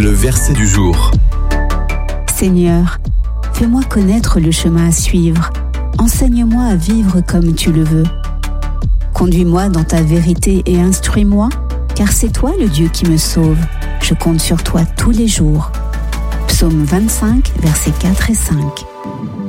Le verset du jour. Seigneur, fais-moi connaître le chemin à suivre. Enseigne-moi à vivre comme tu le veux. Conduis-moi dans ta vérité et instruis-moi, car c'est toi le Dieu qui me sauve. Je compte sur toi tous les jours. Psaume 25, versets 4 et 5.